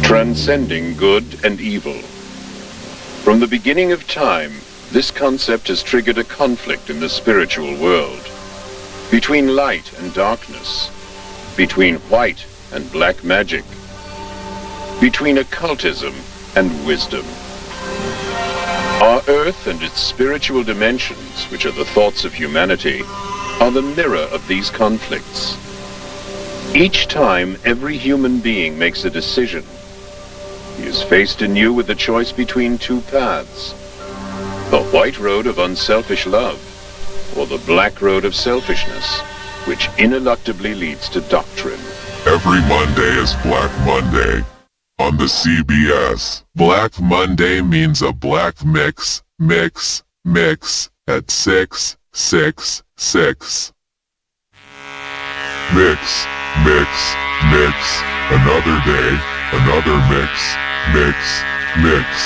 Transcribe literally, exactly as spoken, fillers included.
Transcending good and evil. From the beginning of time, this concept has triggered a conflict in the spiritual world. Between light and darkness. Between white and black magic. Between occultism and wisdom. Our Earth and its spiritual dimensions, which are the thoughts of humanity, are the mirror of these conflicts. Each time every human being makes a decision, he is faced anew with the choice between two paths. The white road of unselfish love, or the black road of selfishness, which ineluctably leads to doctrine. Every Monday is Black Monday. On the C B S, Black Monday means a black mix, mix, mix, at six, six, six. Mix, mix, mix, another day, another mix, mix, mix.